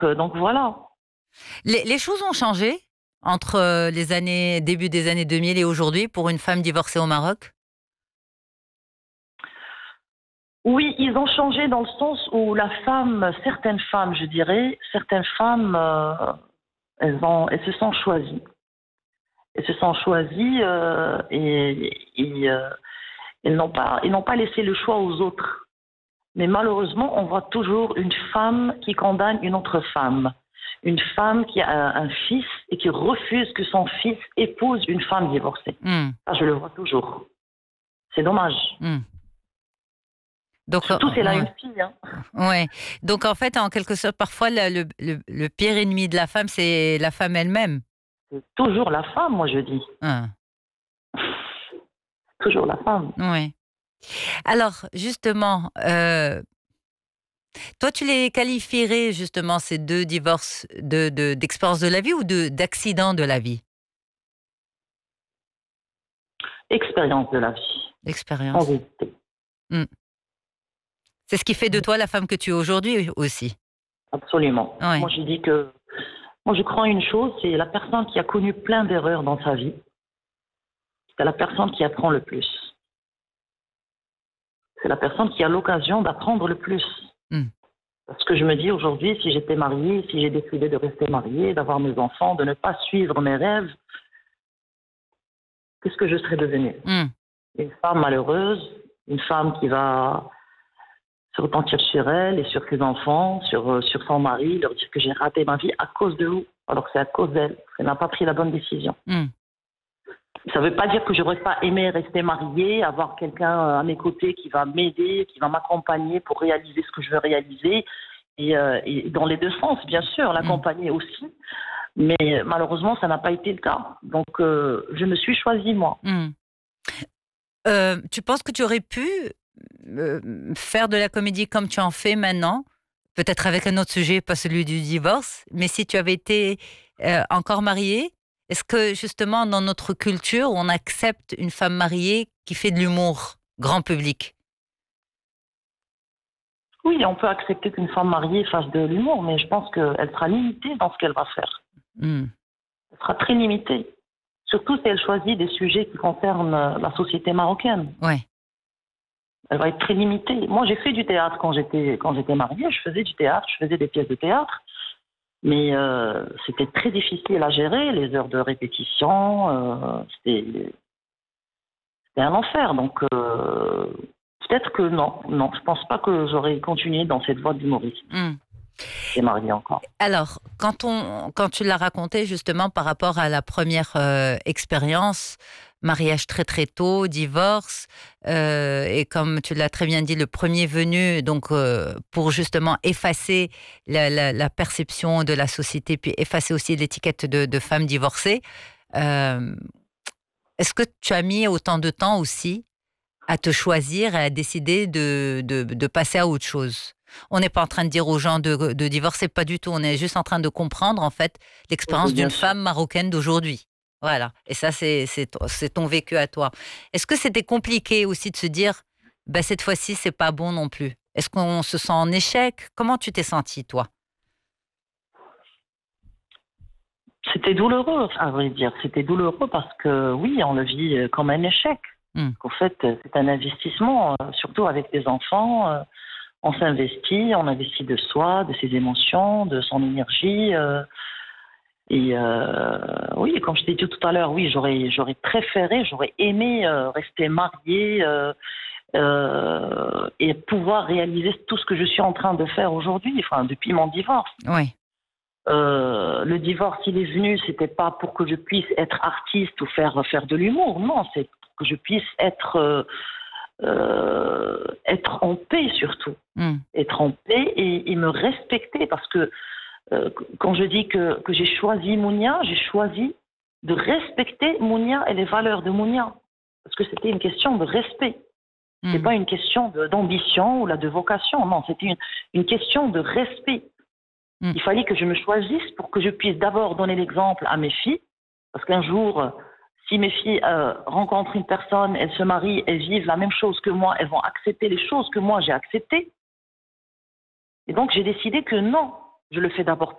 Donc voilà. Les choses ont changé entre les années, début des années 2000 et aujourd'hui pour une femme divorcée au Maroc? Oui, ils ont changé dans le sens où la femme, certaines femmes, je dirais, certaines femmes, elles se sont choisies. Elles se sont choisies et ils n'ont pas laissé le choix aux autres. Mais malheureusement, on voit toujours une femme qui condamne une autre femme. Une femme qui a un fils et qui refuse que son fils épouse une femme divorcée. Hmm, Ça, je le vois toujours. C'est dommage. hmm. Donc, Surtout si elle a ouais, une fille. Hein. ouais. Donc, en fait, en quelque sorte, parfois, le pire ennemi de la femme, c'est la femme elle-même. C'est toujours la femme, moi je dis. Ah, Toujours la femme. ouais. Alors, justement, toi, tu les qualifierais, justement, ces deux divorces, d'expérience de la vie ou d'accident de la vie? Expérience de la vie. Sans D'expérience. hésiter. Hmm. C'est ce qui fait de toi la femme que tu es aujourd'hui aussi. Absolument. Ouais. Moi je dis que. Moi je crois une chose, c'est la personne qui a connu plein d'erreurs dans sa vie. C'est la personne qui apprend le plus. C'est la personne qui a l'occasion d'apprendre le plus. Hmm. Parce que je me dis aujourd'hui, si j'étais mariée, si j'ai décidé de rester mariée, d'avoir mes enfants, de ne pas suivre mes rêves, qu'est-ce que je serais devenue? Hmm. Une femme malheureuse, une femme qui va se repentir sur elle et sur ses enfants, sur son mari, leur dire que j'ai raté ma vie à cause de vous, alors que c'est à cause d'elle. Elle n'a pas pris la bonne décision. Hmm. Ça ne veut pas dire que j'aurais pas aimé rester mariée, avoir quelqu'un à mes côtés qui va m'aider, qui va m'accompagner pour réaliser ce que je veux réaliser. Et dans les deux sens, bien sûr, Hmm. l'accompagner aussi. Mais malheureusement, ça n'a pas été le cas. Donc, je me suis choisie, moi. Hmm. Tu penses que tu aurais pu faire de la comédie comme tu en fais maintenant? Peut-être avec un autre sujet, pas celui du divorce, mais si tu avais été encore mariée, est-ce que justement dans notre culture, on accepte une femme mariée qui fait de l'humour grand public? Oui, on peut accepter qu'une femme mariée fasse de l'humour, mais je pense qu'elle sera limitée dans ce qu'elle va faire. Hmm. Elle sera très limitée. Surtout si elle choisit des sujets qui concernent la société marocaine. Ouais. Elle va être très limitée. Moi, j'ai fait du théâtre quand j'étais mariée. Je faisais du théâtre, je faisais des pièces de théâtre. Mais c'était très difficile à gérer, les heures de répétition. C'était un enfer. Donc, peut-être que non. Non, je pense pas que j'aurais continué dans cette voie d'humoriste. Hmm. J'étais mariée encore. Alors, quand tu l'as raconté justement par rapport à la première expérience, mariage très très tôt, divorce, et comme tu l'as très bien dit, le premier venu, donc pour justement effacer la perception de la société, puis effacer aussi l'étiquette de femme divorcée. euh, Est-ce que tu as mis autant de temps aussi à te choisir et à décider de passer à autre chose? On n'est pas en train de dire aux gens de divorcer, pas du tout. On est juste en train de comprendre, en fait, Oui, l'expérience bien d'une sûr. femme marocaine d'aujourd'hui. Voilà. Et ça, c'est ton vécu à toi. Est-ce que c'était compliqué aussi de se dire, bah, cette fois-ci, c'est pas bon non plus? Est-ce qu'on se sent en échec? Comment tu t'es sentie, toi? C'était douloureux, à vrai dire. C'était douloureux parce que, oui, on le vit comme un échec. Hmm. Qu'en fait, c'est un investissement, surtout avec des enfants. On s'investit, on investit de soi, de ses émotions, de son énergie. Oui, comme je t'ai dit tout à l'heure, oui, j'aurais préféré, j'aurais aimé rester mariée et pouvoir réaliser tout ce que je suis en train de faire aujourd'hui, enfin, depuis mon divorce. Oui. Le divorce, il est venu, c'était pas pour que je puisse être artiste ou faire de l'humour, non, c'est pour que je puisse être en paix surtout, Hmm. être en paix et me respecter parce que quand je dis que j'ai choisi Mounia, j'ai choisi de respecter Mounia et les valeurs de Mounia parce que c'était une question de respect. C'est Hmm. pas une question d'ambition ou là de vocation, non, c'était une question de respect. Hmm. Il fallait que je me choisisse pour que je puisse d'abord donner l'exemple à mes filles, parce qu'un jour, si mes filles rencontrent une personne, elles se marient, elles vivent la même chose que moi, elles vont accepter les choses que moi j'ai acceptées. Et donc j'ai décidé que non, je le fais d'abord